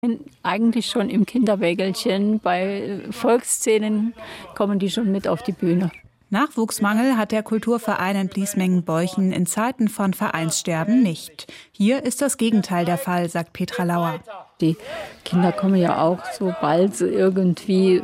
Eigentlich schon im Kinderwägelchen. Bei Volksszenen kommen die schon mit auf die Bühne. Nachwuchsmangel hat der Kulturverein in Bliesmengen-Beuchen in Zeiten von Vereinssterben nicht. Hier ist das Gegenteil der Fall, sagt Petra Lauer. Die Kinder kommen ja auch, sobald sie irgendwie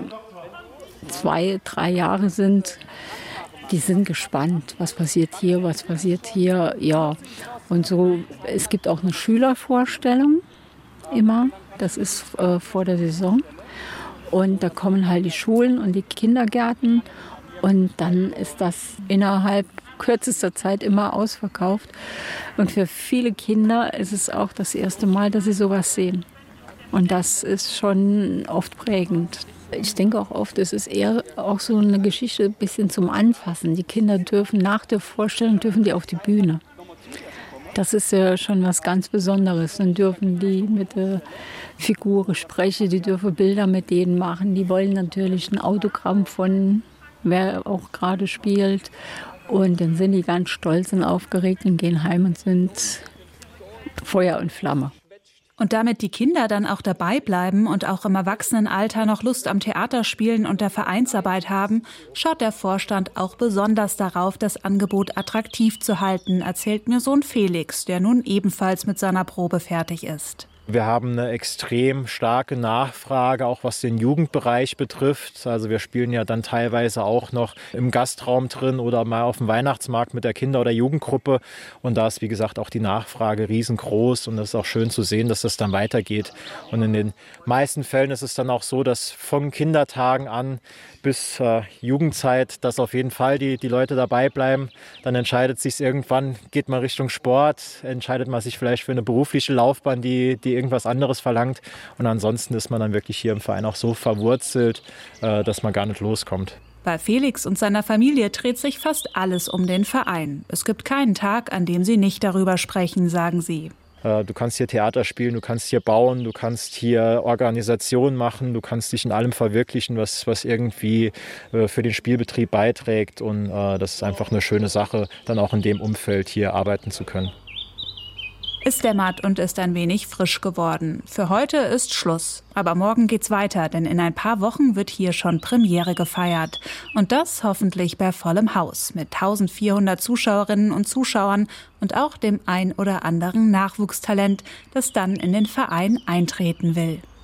2, 3 Jahre sind. Die sind gespannt, was passiert hier, ja. Und so, es gibt auch eine Schülervorstellung immer. Das ist vor der Saison. Und da kommen halt die Schulen und die Kindergärten. Und dann ist das innerhalb kürzester Zeit immer ausverkauft. Und für viele Kinder ist es auch das erste Mal, dass sie sowas sehen. Und das ist schon oft prägend. Ich denke auch oft, es ist eher auch so eine Geschichte ein bisschen zum Anfassen. Die Kinder dürfen nach der Vorstellung die auf die Bühne. Das ist ja schon was ganz Besonderes. Dann dürfen die mit der Figur sprechen, die dürfen Bilder mit denen machen. Die wollen natürlich ein Autogramm von wer auch gerade spielt. Und dann sind die ganz stolz und aufgeregt und gehen heim und sind Feuer und Flamme. Und damit die Kinder dann auch dabei bleiben und auch im Erwachsenenalter noch Lust am Theaterspielen und der Vereinsarbeit haben, schaut der Vorstand auch besonders darauf, das Angebot attraktiv zu halten, erzählt mir Sohn Felix, der nun ebenfalls mit seiner Probe fertig ist. Wir haben eine extrem starke Nachfrage, auch was den Jugendbereich betrifft. Also wir spielen ja dann teilweise auch noch im Gastraum drin oder mal auf dem Weihnachtsmarkt mit der Kinder- oder Jugendgruppe. Und da ist, wie gesagt, auch die Nachfrage riesengroß. Und es ist auch schön zu sehen, dass das dann weitergeht. Und in den meisten Fällen ist es dann auch so, dass von Kindertagen an bis Jugendzeit, dass auf jeden Fall die Leute dabei bleiben. Dann entscheidet sich irgendwann, geht man Richtung Sport, entscheidet man sich vielleicht für eine berufliche Laufbahn, die irgendwas anderes verlangt. Und ansonsten ist man dann wirklich hier im Verein auch so verwurzelt, dass man gar nicht loskommt. Bei Felix und seiner Familie dreht sich fast alles um den Verein. Es gibt keinen Tag, an dem sie nicht darüber sprechen, sagen sie. Du kannst hier Theater spielen, du kannst hier bauen, du kannst hier Organisation machen, du kannst dich in allem verwirklichen, was irgendwie für den Spielbetrieb beiträgt. Und das ist einfach eine schöne Sache, dann auch in dem Umfeld hier arbeiten zu können. Es dämmert und ist ein wenig frisch geworden. Für heute ist Schluss. Aber morgen geht's weiter, denn in ein paar Wochen wird hier schon Premiere gefeiert. Und das hoffentlich bei vollem Haus mit 1400 Zuschauerinnen und Zuschauern und auch dem ein oder anderen Nachwuchstalent, das dann in den Verein eintreten will.